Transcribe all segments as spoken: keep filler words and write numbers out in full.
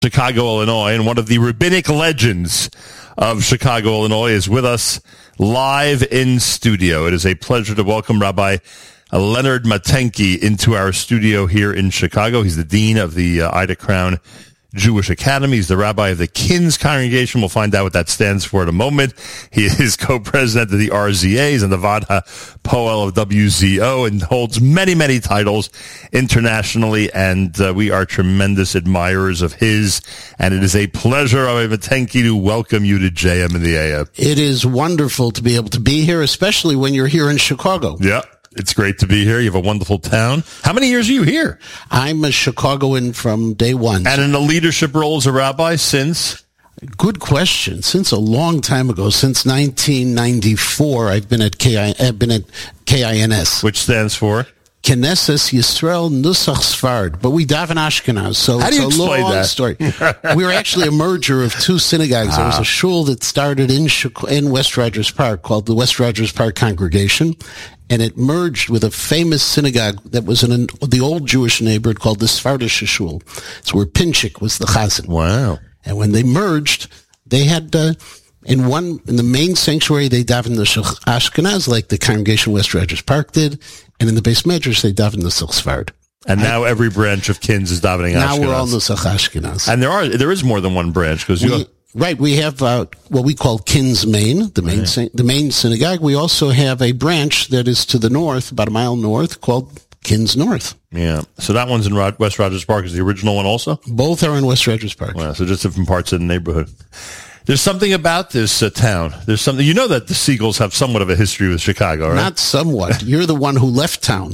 Chicago, Illinois, and one of the rabbinic legends of Chicago, Illinois is with us live in studio. It is a pleasure to welcome Rabbi Leonard Matenki into our studio here in Chicago. He's the dean of the uh, Ida Crown Jewish Academy. He's the rabbi of the Kins congregation. We'll find out what that stands for in a moment. He is co-president of the R Z As and the Vadha Poel of W Z O and holds many, many titles internationally. And uh, we are tremendous admirers of his. And it is a pleasure, Rabbi Matenki, to welcome you to J M in the A M. It is wonderful to be able to be here, especially when you're here in Chicago. Yeah. It's great to be here. You have a wonderful town. How many years are you here? I'm a Chicagoan from day one. And in a leadership role as a rabbi since? Good question. Since a long time ago, since nineteen ninety-four, I've been at K I, I've been at K I N S. Which stands for? Knesset Yisrael Nusach Sfard, but we daven Ashkenaz, so How do you it's a explain long that? story. We were actually a merger of two synagogues. Ah. There was a shul that started in in West Rogers Park called the West Rogers Park Congregation, and it merged with a famous synagogue that was in an, the old Jewish neighborhood called the Sfardish Shul. It's where Pinchik was the chazan. Wow! And when they merged, they had. Uh, In one, in the main sanctuary, they davened the Ashkenaz, like the congregation West Rogers Park did, and in the base medrash, they davened the Sfard. And now every branch of Kins is davening now Ashkenaz. Now we're all Nusach Ashkenaz. And there are there is more than one branch because you. We, right, we have uh, what we call Kins Main, the main right. the main synagogue. We also have a branch that is to the north, about a mile north, called Kins North. Yeah, so that one's in Rod- West Rogers Park. Is the original one also? Both are in West Rogers Park. Wow, so just different parts of the neighborhood. There's something about this uh, town. There's something, you know that the Seagulls have somewhat of a history with Chicago, right? Not somewhat. You're the one who left town.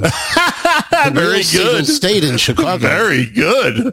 Very good. Stayed in Chicago. Very good.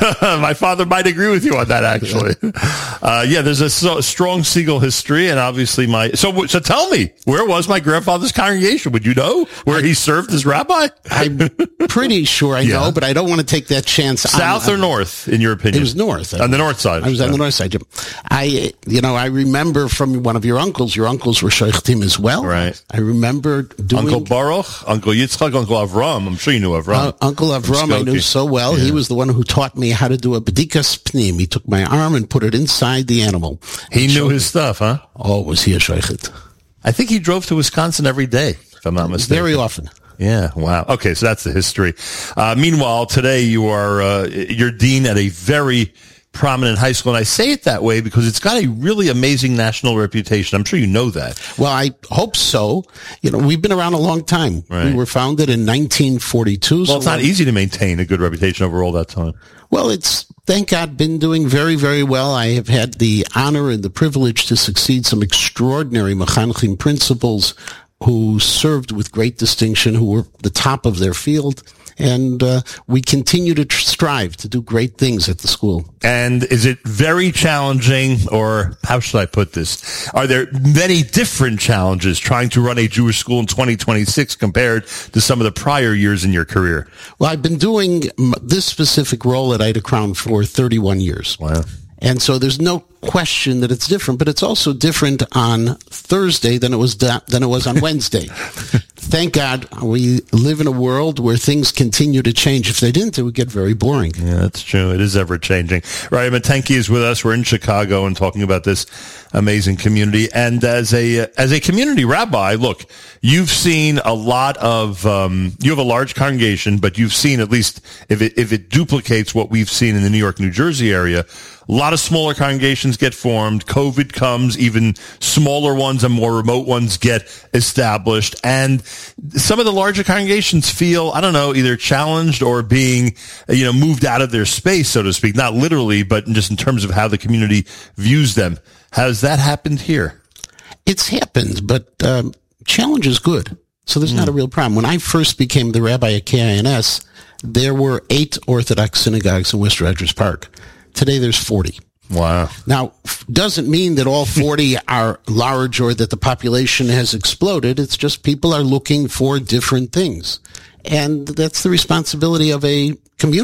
My father might agree with you on that, actually. Uh, yeah, there's a so, strong Seagull history, and obviously my, so, so tell me, where was my grandfather's congregation? Would you know where he served as rabbi? I'm pretty sure I yeah. know, but I don't want to take that chance. South I'm, or north, in your opinion? It was north. On the north side. I was on the north side. I, you know, I remember from one of your uncles, your uncles were sheikhtim as well. Right. I remember doing... Uncle Baruch, Uncle Yitzchak, Uncle Avram. I'm sure you knew Avram. Uh, Uncle Avram, I knew so well. Yeah. He was the one who taught me how to do a bedikas pnim. He took my arm and put it inside the animal. He knew his stuff, huh? Oh, was he a sheikhet? I think he drove to Wisconsin every day, if I'm not mistaken. Very often. Yeah, wow. Okay, so that's the history. Uh, meanwhile, today you are, uh, you're dean at a very prominent high school, and I say it that way because it's got a really amazing national reputation. I'm sure you know that. Well, I hope so. You know, we've been around a long time. Right. We were founded in nineteen forty-two. Well, so it's not easy to maintain a good reputation over all that time. Well, it's, thank God, been doing very, very well. I have had the honor and the privilege to succeed some extraordinary mechanchim principals who served with great distinction, who were the top of their field. And uh, we continue to tr- strive to do great things at the school. And is it very challenging, or how should I put this? Are there many different challenges trying to run a Jewish school in twenty twenty-six compared to some of the prior years in your career? Well, I've been doing this specific role at Ida Crown for thirty-one years. Wow. And so there's no question that it's different, but it's also different on Thursday than it was da- than it was on Wednesday. Thank God we live in a world where things continue to change. If they didn't, it would get very boring. Yeah, that's true. It is ever changing. Right, Matenki is with us. We're in Chicago and talking about this amazing community. And as a as a community rabbi, look, you've seen a lot of um, you have a large congregation, but you've seen, at least if it if it duplicates what we've seen in the New York, New Jersey area, a lot of smaller congregations get formed. COVID comes, even smaller ones and more remote ones get established. And some of the larger congregations feel, I don't know, either challenged or being, you know, moved out of their space, so to speak. Not literally, but just in terms of how the community views them. Has that happened here? It's happened, but um, challenge is good. So there's mm. not a real problem. When I first became the rabbi at K I N S, there were eight Orthodox synagogues in West Rogers Park. Today there's forty. Wow. Now, doesn't mean that all forty are large or that the population has exploded. It's just people are looking for different things. And that's the responsibility of a community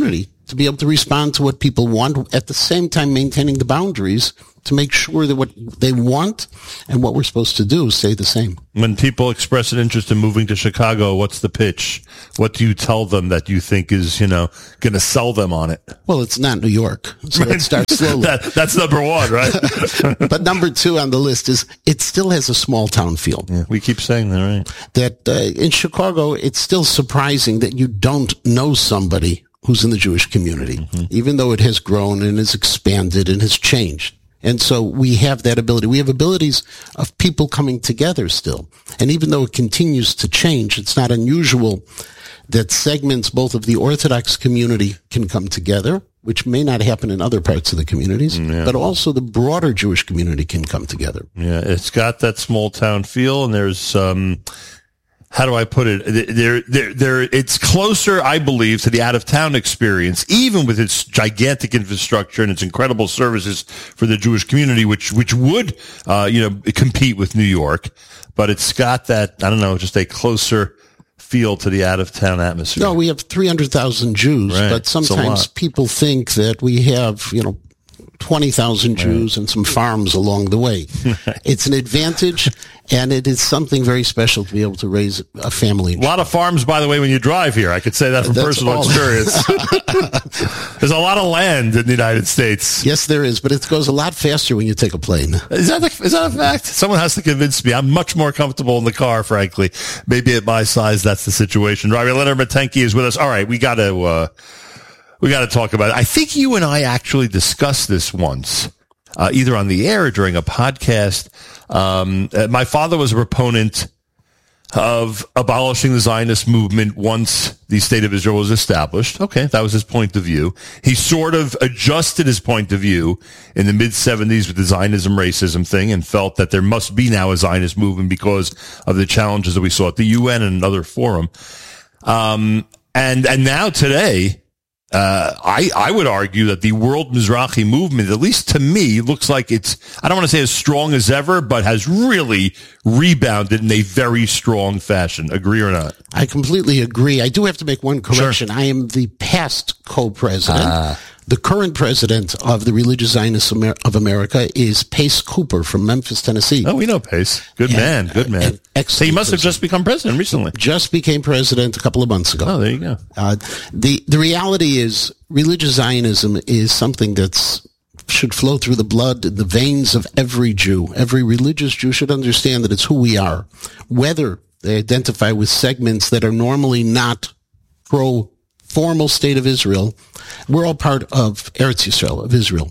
to be able to respond to what people want, at the same time maintaining the boundaries to make sure that what they want and what we're supposed to do stay the same. When people express an interest in moving to Chicago, what's the pitch? What do you tell them that you think is, you know, going to sell them on it? Well, it's not New York, so let's start slowly. that, that's number one, right? But number two on the list is it still has a small town feel. Yeah, we keep saying that, right? That uh, in Chicago, it's still surprising that you don't know somebody who's in the Jewish community, mm-hmm. even though it has grown and has expanded and has changed. And so we have that ability. We have abilities of people coming together still. And even though it continues to change, it's not unusual that segments both of the Orthodox community can come together, which may not happen in other parts of the communities, yeah. but also the broader Jewish community can come together. Yeah, it's got that small town feel, and there's um how do I put it? There, there, there. It's closer, I believe, to the out-of-town experience, even with its gigantic infrastructure and its incredible services for the Jewish community, which, which would, uh, you know, compete with New York. But it's got that, I don't know, just a closer feel to the out-of-town atmosphere. No, we have three hundred thousand Jews, right. but sometimes people think that we have, you know, twenty thousand Jews right. and some farms along the way. It's an advantage, and it is something very special to be able to raise a family. A lot of farms, by the way, when you drive here. I could say that from That's personal all. experience. There's a lot of land in the United States. Yes, there is, but it goes a lot faster when you take a plane. Is that, the, is that a fact? Someone has to convince me. I'm much more comfortable in the car, frankly. Maybe at my size, that's the situation. Rabbi Leonard Matenki is with us. All right, we got to... Uh, We got to talk about it. I think you and I actually discussed this once, uh, either on the air or during a podcast. Um, uh, my father was a proponent of abolishing the Zionist movement once the state of Israel was established. Okay, that was his point of view. He sort of adjusted his point of view in the mid-seventies with the Zionism racism thing and felt that there must be now a Zionist movement because of the challenges that we saw at the U N and another forum. Um, and, and now today... Uh, I, I would argue that the World Mizrahi movement, at least to me, looks like it's, I don't want to say as strong as ever, but has really rebounded in a very strong fashion. Agree or not? I completely agree. I do have to make one correction. Sure. I am the past co-president. Ah. The current president of the Religious Zionists of America is Pace Cooper from Memphis, Tennessee. Oh, we know Pace. Good man. And, good man. So he must have just become president recently. Just became president a couple of months ago. Oh, there you go. Uh, the, the reality is religious Zionism is something that's should flow through the blood, the veins of every Jew. Every religious Jew should understand that it's who we are. Whether they identify with segments that are normally not pro formal state of Israel, we're all part of Eretz Yisrael, of Israel.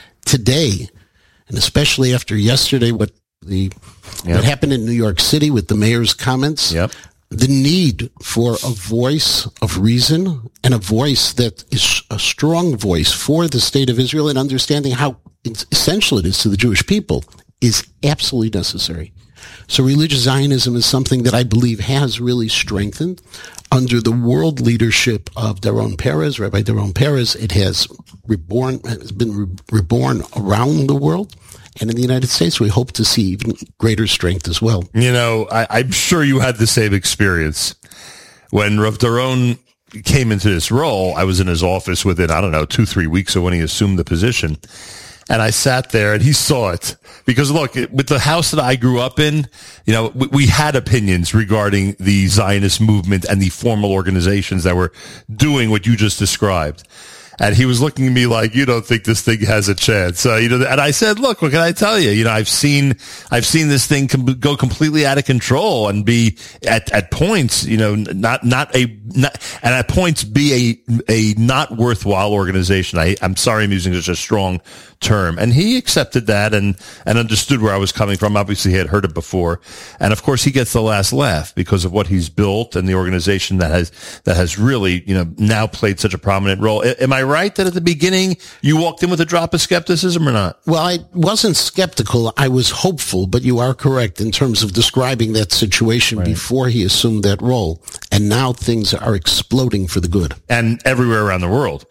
Today, and especially after yesterday, what the yep. what happened in New York City with the mayor's comments, yep. the need for a voice of reason and a voice that is a strong voice for the state of Israel and understanding how essential it is to the Jewish people is absolutely necessary. So religious Zionism is something that I believe has really strengthened under the world leadership of Doron Perez, Rabbi Doron Perez. It has reborn, has been re- reborn around the world. And in the United States, we hope to see even greater strength as well. You know, I, I'm sure you had the same experience. When Rav Doron came into this role, I was in his office within, I don't know, two, three weeks of when he assumed the position. And I sat there and he saw it. Because look, with the house that I grew up in, you know, we, we had opinions regarding the Zionist movement and the formal organizations that were doing what you just described. And he was looking at me like, you don't think this thing has a chance. Uh, you know, and I said, look, what can I tell you? You know, I've seen, I've seen this thing com- go completely out of control and be at, at points, you know, not, not a, not, and at points be a, a not worthwhile organization. I, I'm sorry I'm using such a strong term. And he accepted that and, and understood where I was coming from. Obviously, he had heard it before. And of course, he gets the last laugh because of what he's built and the organization that has, that has really, you know, now played such a prominent role. A- am I right that at the beginning you walked in with a drop of skepticism or not? Well, I wasn't skeptical. I was hopeful, but you are correct in terms of describing that situation right. before he assumed that role. And now things are exploding for the good. And everywhere around the world.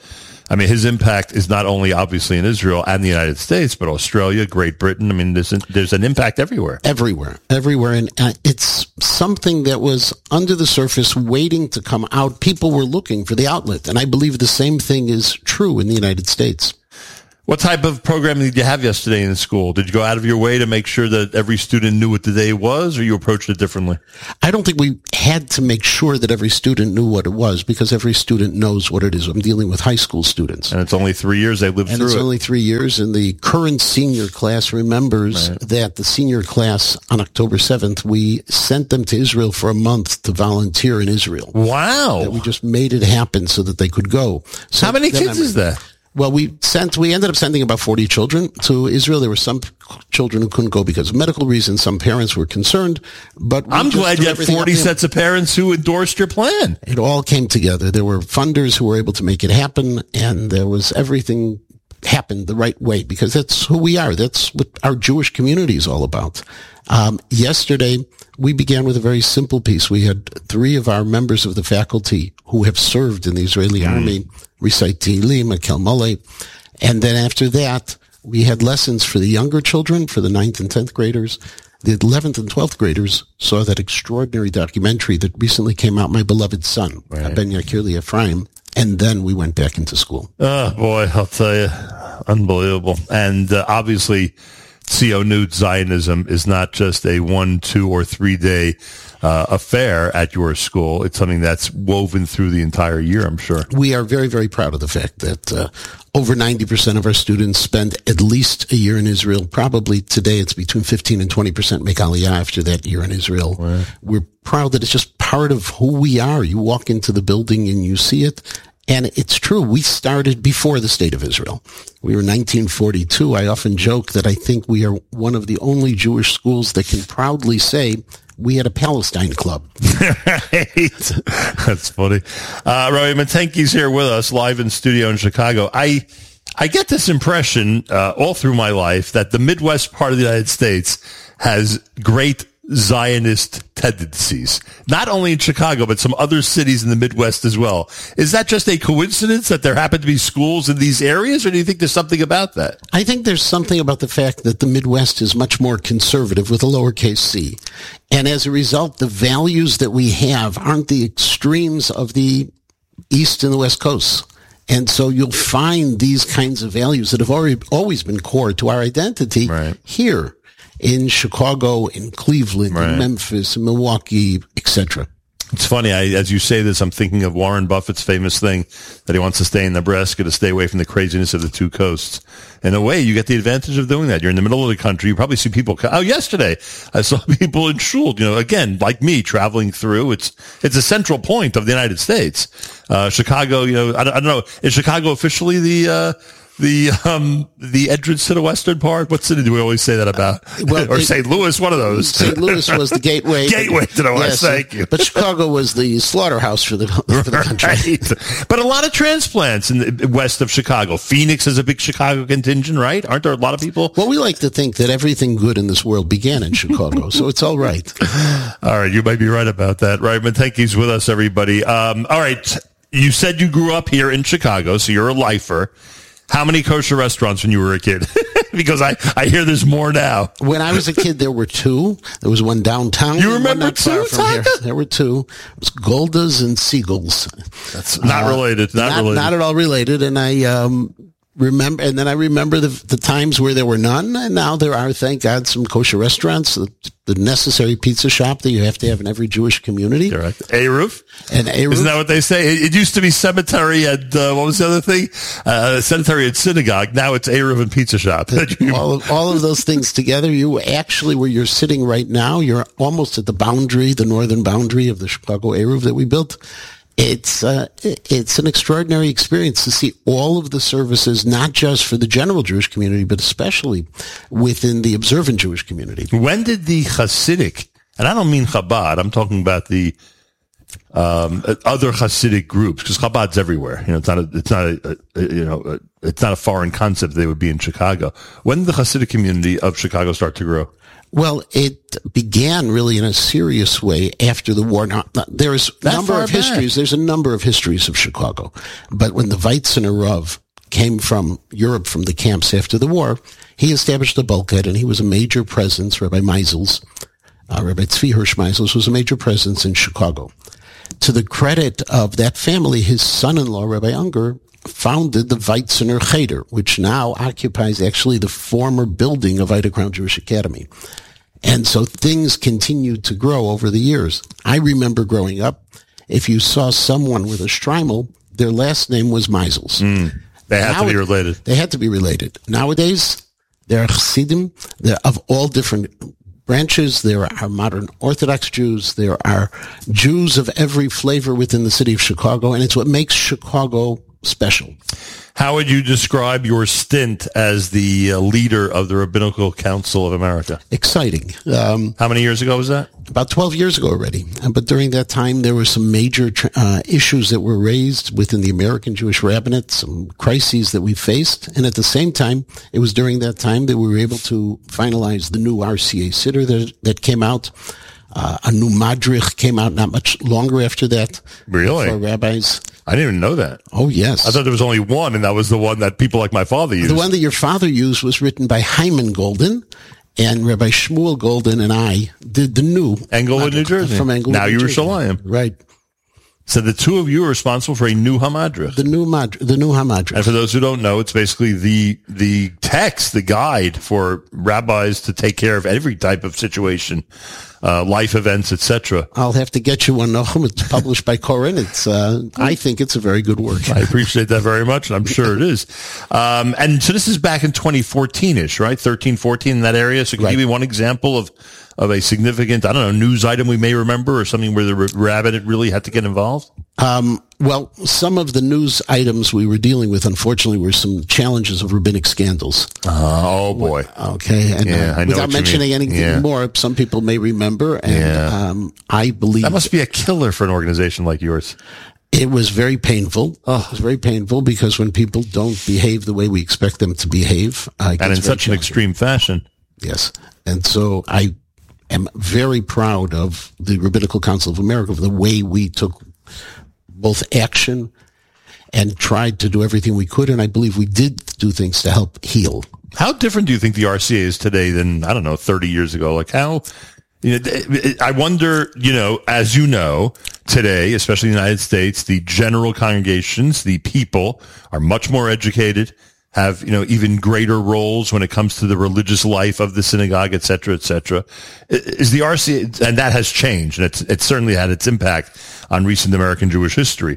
I mean, his impact is not only obviously in Israel and the United States, but Australia, Great Britain. I mean, there's an, there's an impact everywhere. Everywhere, everywhere. And uh, it's something that was under the surface waiting to come out. People were looking for the outlet. And I believe the same thing is true in the United States. What type of programming did you have yesterday in school? Did you go out of your way to make sure that every student knew what the day was, or you approached it differently? I don't think we had to make sure that every student knew what it was, because every student knows what it is. I'm dealing with high school students. And it's only three years they lived and through it. And it's only three years, and the current senior class remembers right. that the senior class on October seventh, we sent them to Israel for a month to volunteer in Israel. Wow. That we just made it happen so that they could go. So how many kids is that? Well, we sent, we ended up sending about forty children to Israel. There were some children who couldn't go because of medical reasons. Some parents were concerned, but we I'm glad you had forty sets of parents who endorsed your plan. It all came together. There were funders who were able to make it happen, and there was everything happened the right way, because that's who we are. That's what our Jewish community is all about. Um, yesterday, we began with a very simple piece. We had three of our members of the faculty who have served in the Israeli mm. army recite Tehillim, Makel Mole. And then after that, we had lessons for the younger children, for the ninth and tenth graders. The eleventh and twelfth graders saw that extraordinary documentary that recently came out, My Beloved Son, right. Ben Yakir Ephraim. And then we went back into school. Oh, boy, I'll tell you, unbelievable. And uh, obviously, Zionut Zionism is not just a one, two, or three-day uh, affair at your school. It's something that's woven through the entire year, I'm sure. We are very, very proud of the fact that uh, over ninety percent of our students spend at least a year in Israel. Probably today it's between fifteen and twenty percent make Aliyah after that year in Israel. Right. We're proud that it's just part of who we are. You walk into the building and you see it. And it's true, we started before the State of Israel. We were nineteen forty-two. I often joke that I think we are one of the only Jewish schools that can proudly say we had a Palestine club. Right. That's funny. Uh, Rabbi Matenki's here with us live in studio in Chicago. I I get this impression uh, all through my life that the Midwest part of the United States has great Zionist tendencies, not only in Chicago, but some other cities in the Midwest as well. Is that just a coincidence that there happen to be schools in these areas, or do you think there's something about that? I think there's something about the fact that the Midwest is much more conservative with a lowercase c. And as a result, the values that we have aren't the extremes of the East and the West Coast. And so you'll find these kinds of values that have already always been core to our identity right. here. In Chicago, in Cleveland, right. in Memphis, in Milwaukee, et cetera. It's funny, I, as you say this, I'm thinking of Warren Buffett's famous thing that he wants to stay in Nebraska to stay away from the craziness of the two coasts. In a way, you get the advantage of doing that. You're in the middle of the country. You probably see people. Oh, yesterday I saw people in shul. You know, again, like me, traveling through. It's it's a central point of the United States. Uh, Chicago. You know, I, I don't know. Is Chicago officially the? Uh, The um the entrance to the western part? What city do we always say that about? Well, or it, Saint Louis, one of those. Saint Louis was the gateway. Gateway to the west, yes, thank you. But Chicago was the slaughterhouse for the, for the country. Right. But a lot of transplants in the west of Chicago. Phoenix has a big Chicago contingent, right? Aren't there a lot of people? Well, we like to think that everything good in this world began in Chicago, so it's all right. All right, you might be right about that. Right, Matenki's with us, everybody. Um, all right, you said you grew up here in Chicago, so you're a lifer. How many kosher restaurants when you were a kid? Because I, I hear there's more now. When I was a kid, there were two. There was one downtown. You remember two, here. There were two. It was Golda's and Siegel's. That's not uh, related. Not, not related. Not at all related. And I um, remember, and then I remember the, the times where there were none, and now there are, thank God, some kosher restaurants. The, the necessary pizza shop that you have to have in every Jewish community. Correct. Eruv. And Eruv. Isn't that what they say? It, it used to be cemetery and, uh, what was the other thing? Uh, cemetery and synagogue. Now it's Eruv and pizza shop. all, of, all of those things together, you actually, where you're sitting right now, you're almost at the boundary, the northern boundary of the Chicago Eruv that we built. It's uh, it's an extraordinary experience to see all of the services, not just for the general Jewish community, but especially within the observant Jewish community. When did the Hasidic, and I don't mean Chabad, I'm talking about the um, other Hasidic groups, because Chabad's everywhere. You know, it's not a, it's not a, a you know, a, it's not a foreign concept. They would be in Chicago. When did the Hasidic community of Chicago start to grow? Well, it began really in a serious way after the war. Now, there's a number of histories. There's a number of histories of Chicago. But when the Weizener Rav came from Europe, from the camps after the war, he established the bulkhead, and he was a major presence. Rabbi Meisels, uh, Rabbi Tzvi Hirsch Meisels, was a major presence in Chicago. To the credit of that family, his son-in-law, Rabbi Unger, founded the Weizsäcker Cheder, which now occupies actually the former building of Ida Crown Jewish Academy. And so things continued to grow over the years. I remember growing up, if you saw someone with a Streimel, their last name was Meisels. Mm, they had now to be related. They had to be related. Nowadays, there are Chassidim, they're of all different branches. There are modern Orthodox Jews. There are Jews of every flavor within the city of Chicago, and it's what makes Chicago special. How would you describe your stint as the uh, leader of the Rabbinical Council of America? Exciting. Um, How many years ago was that? About twelve years ago already. Uh, but during that time, there were some major uh, issues that were raised within the American Jewish rabbinate, some crises that we faced. And at the same time, it was during that time that we were able to finalize the new R C A Siddur that, that came out. Uh, a new Madrich came out not much longer after that. Really? For rabbis. I didn't even know that. Oh, yes. I thought there was only one, and that was the one that people like my father used. The one that your father used was written by Hyman Golden, and Rabbi Shmuel Golden and I did the new. Englewood, New Jersey. From Englewood, now New Yerushalayim. Jersey. Right. So the two of you are responsible for a new Hamadrich. The new Madrich. The new Hamadrich. And for those who don't know, it's basically the the text, the guide for rabbis to take care of every type of situation, uh, life events, et cetera. I'll have to get you one, Nochum. It's published by Koren. It's, uh, I think it's a very good work. I appreciate that very much, and I'm sure it is. Um, and so this is back in twenty fourteen-ish, right? thirteen, fourteen in that area. So can you Right. give me one example of of a significant, I don't know, news item we may remember, or something where the rabbinate really had to get involved? Um, well, some of the news items we were dealing with, unfortunately, were some challenges of rabbinic scandals. Uh, oh, boy. Okay. And Yeah, uh, I know without what you mentioning mean. anything Yeah. more, some people may remember. And Yeah. um, I believe That must be a killer for an organization like yours. it was very painful. Oh. It was very painful because when people don't behave the way we expect them to behave, uh, it And in gets very such an challenging. extreme fashion. Yes. And so I am very proud of the Rabbinical Council of America for the way we took both action and tried to do everything we could. And I believe we did do things to help heal. How different do you think the R C A is today than, I don't know, thirty years ago? Like how, you know, I wonder, you know, as you know, today, especially in the United States, the general congregations, the people are much more educated, have, you know, even greater roles when it comes to the religious life of the synagogue, et cetera, et cetera. Is the R C A, and that has changed, and it's, it's certainly had its impact on recent American Jewish history.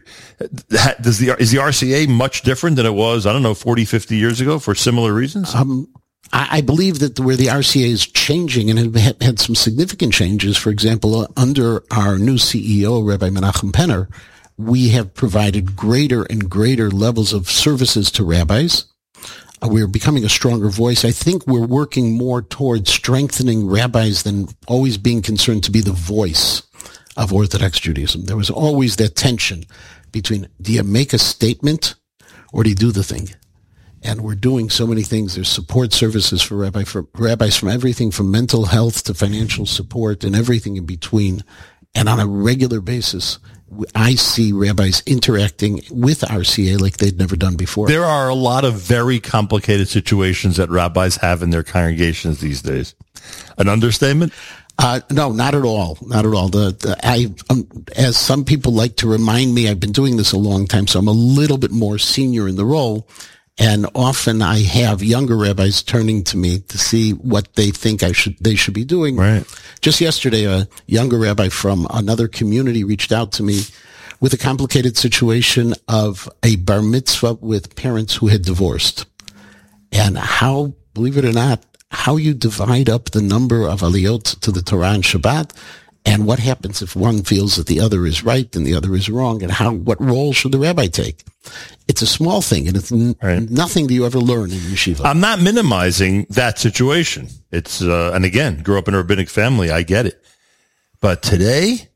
Does the, is the R C A much different than it was, I don't know, forty, fifty years ago for similar reasons? Um, I, I believe that where the R C A is changing and had, had some significant changes, for example, uh, under our new C E O, Rabbi Menachem Penner, we have provided greater and greater levels of services to rabbis. We're becoming a stronger voice. I think we're working more towards strengthening rabbis than always being concerned to be the voice of Orthodox Judaism. There was always that tension between, do you make a statement or do you do the thing? And we're doing so many things. There's support services for, rabbi, for rabbis from everything from mental health to financial support and everything in between. And on a regular basis, I see rabbis interacting with R C A like they'd never done before. There are a lot of very complicated situations that rabbis have in their congregations these days. An understatement? Uh, no, not at all. Not at all. The, the I, um, as some people like to remind me, I've been doing this a long time, so I'm a little bit more senior in the role. And often I have younger rabbis turning to me to see what they think I should, they should be doing. Right. Just yesterday, a younger rabbi from another community reached out to me with a complicated situation of a bar mitzvah with parents who had divorced. And how, believe it or not, how you divide up the number of aliyot to the Torah and Shabbat, and what happens if one feels that the other is right and the other is wrong, and how, what role should the rabbi take? It's a small thing, and it's n- right. nothing that you ever learn in yeshiva. I'm not minimizing that situation. It's, uh, and again, grew up in a rabbinic family. I get it. But today,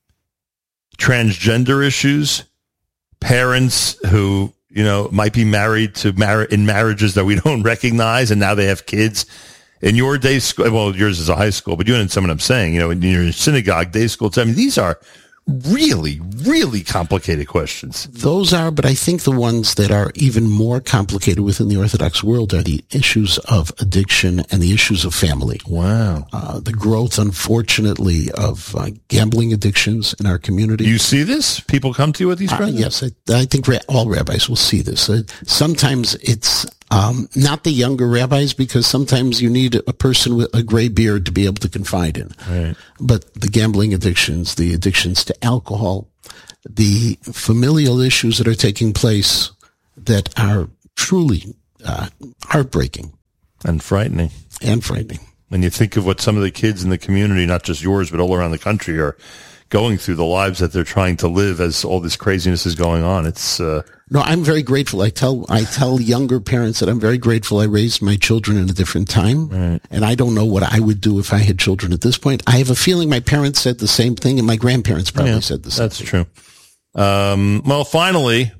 transgender issues, parents who, you know, might be married to mar- in marriages that we don't recognize, and now they have kids. In your day school, well, yours is a high school, but you understand what I'm saying, you know, in your synagogue, day school, I mean, these are really, really complicated questions. Those are, but I think the ones that are even more complicated within the Orthodox world are the issues of addiction and the issues of family. Wow. Uh, the growth, unfortunately, of uh, gambling addictions in our community. You see this? People come to you with these Uh, questions? yes, I, I think ra- all rabbis will see this. Uh, sometimes it's um, not the younger rabbis, because sometimes you need a person with a gray beard to be able to confide in. Right. But the gambling addictions, the addictions to alcohol, the familial issues that are taking place that are truly uh, heartbreaking And frightening. and frightening. When you think of what some of the kids in the community, not just yours, but all around the country, are going through, the lives that they're trying to live as all this craziness is going on. It's uh, No, I'm very grateful. I tell I tell younger parents that I'm very grateful I raised my children in a different time, right. and I don't know what I would do if I had children at this point. I have a feeling my parents said the same thing, and my grandparents probably yeah, said the same that's thing. true. Um, well, finally,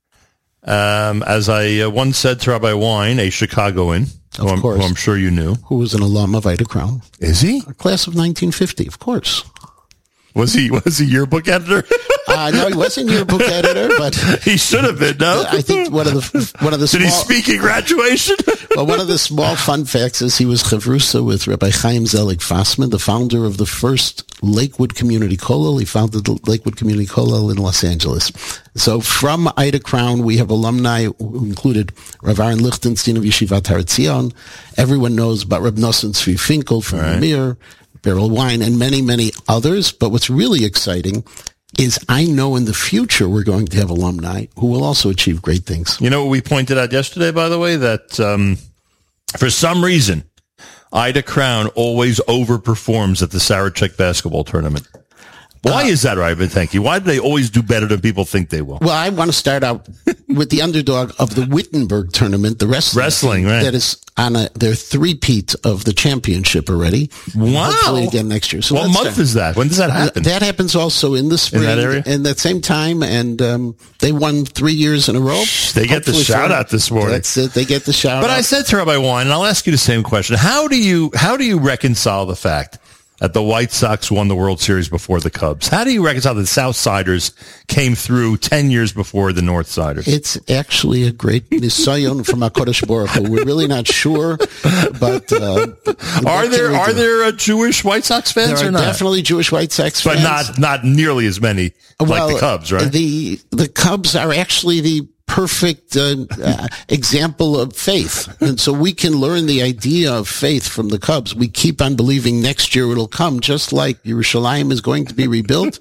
um, as I uh, once said to Rabbi Wein, a Chicagoan, who Of I'm, course. who I'm sure you knew. Who was an alum of Ida Crown, Is he? a class of nineteen fifty, of course. Was he was he yearbook editor? Uh, no, he wasn't your book editor, but He should have been, no? I think one of the one of the Did small, he speak at graduation? well, one of the small fun facts is he was chavrusa with Rabbi Chaim Zelig Fassman, the founder of the first Lakewood Community Kollel. He founded the Lakewood Community Kollel in Los Angeles. So from Ida Crown, we have alumni who included Rav Aaron Lichtenstein of Yeshivat Har Etzion. Everyone knows about Reb Nosson Tzvi Finkel from Right. Amir, Beryl Wine, and many, many others. But what's really exciting is I know in the future we're going to have alumni who will also achieve great things. You know what we pointed out yesterday, by the way, that um, for some reason, Ida Crown always overperforms at the Sarachek basketball tournament. Why Uh, is that, Rabbi? Thank you. Why do they always do better than people think they will? Well, I want to start out with the underdog of the Wittenberg tournament, the wrestling. Wrestling, team right. That is on a, their three-peat of the championship already. Wow. Hopefully again next year. So What let's month start. is that? When does that happen? That happens also in the spring. that area? And that same time, and um, they won three years in a row. They get the Hopefully shout for- out this morning. That's it. They get the shout But out. I said to Rabbi Wein, and I'll ask you the same question. How do you how do you reconcile the fact that the White Sox won the World Series before the Cubs? How do you reconcile that the Southsiders came through ten years before the Northsiders? It's actually a great nisayon from HaKadosh Baruch Hu. We're really not sure, but uh, Are what there can we are do? there uh, Jewish White Sox fans There or are not? definitely Jewish White Sox But fans. not not nearly as many like the Cubs, right? The the Cubs are actually the perfect uh, uh, example of faith, and so we can learn the idea of faith from the Cubs. We keep on believing next year it'll come, just like Yerushalayim is going to be rebuilt.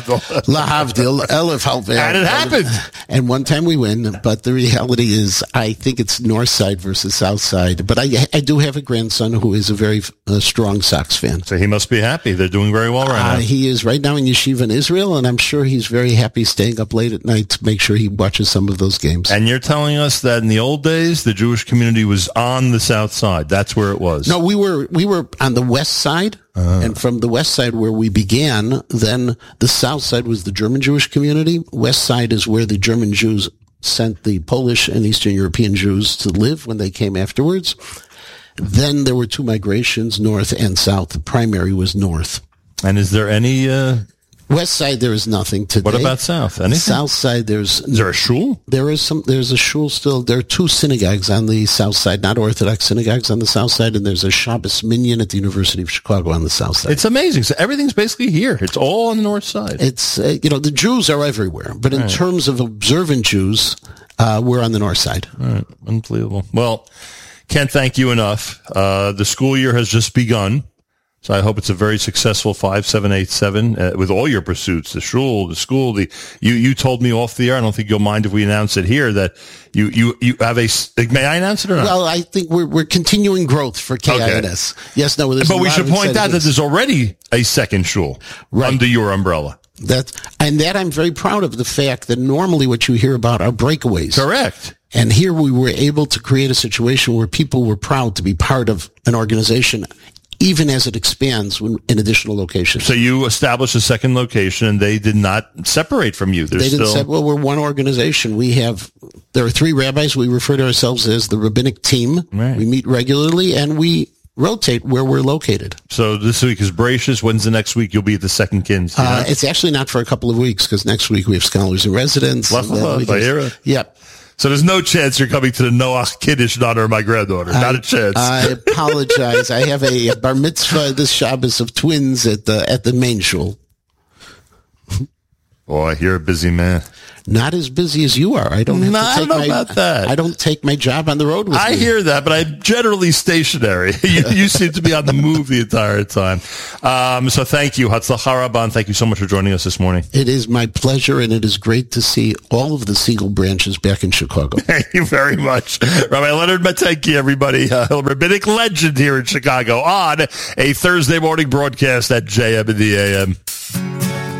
Lahavdil, Elef Halvel. And it happened. And one time we win, but the reality is, I think it's North Side versus South Side. But I, I do have a grandson who is a very uh, strong Sox fan. So he must be happy. They're doing very well right Uh, now. he is right now in yeshiva in Israel, and I'm sure he's very happy staying up late at night to make sure he watches some of those games. And you're telling us that in the old days, the Jewish community was on the South Side. That's where it was. No, we were we were on the west side, Uh-huh. and from the west side where we began, then the south side was the German Jewish community. West side is where the German Jews sent the Polish and Eastern European Jews to live when they came afterwards. Then there were two migrations, north and south. The primary was north. And is there any... Uh, West side, there is nothing today. what about South? Anything? South side, there's Is there a shul? There is some. There's a shul still. There are two synagogues on the south side, not Orthodox synagogues on the south side, and there's a Shabbos minyan at the University of Chicago on the south side. It's amazing. So everything's basically here. It's all on the north side. It's uh, you know the Jews are everywhere, but in Right. terms of observant Jews, uh, we're on the north side. All right. Unbelievable. Well, can't thank you enough. Uh, the school year has just begun. So I hope it's a very successful five, seven, eight, seven uh, with all your pursuits, the shul, the school. The you you told me off the air. I don't think you'll mind if we announce it here that you you you have a. May I announce it or not? Well, I think we're we're continuing growth for K I N S. Yes, no, there's but a we lot should of point out exciting that things. there's already a second shul Right. under your umbrella. That and that I'm very proud of the fact that normally what you hear about are breakaways. Correct. And here we were able to create a situation where people were proud to be part of an organization, even as it expands in additional locations. So you established a second location, and they did not separate from you. They're They didn't still say, well, we're one organization. We have, there are three rabbis. We refer to ourselves as the rabbinic team. Right. We meet regularly, and we rotate where we're located. So this week is Bracious. When's the next week you'll be at the Second Kins? Uh, it's actually not for a couple of weeks because next week we have Scholars in Residence. Yep. So there's no chance you're coming to the Noach Kiddush in honor of my granddaughter. I, not a chance. I apologize. I have a bar mitzvah this Shabbos of twins at the at the main shul. Boy, you're a busy man. Not as busy as you are. I don't have no, to take I don't know my, about that. I don't take my job on the road with I me. hear that, but I'm generally stationary. you, you seem to be on the move the entire time. Um, so thank you, Hatzlacha Rabban. Thank you so much for joining us this morning. It is my pleasure, and it is great to see all of the Siegel branches back in Chicago. Thank you very much. Rabbi Leonard Matenki, everybody, uh, rabbinic legend here in Chicago on a Thursday morning broadcast at J M in the A M.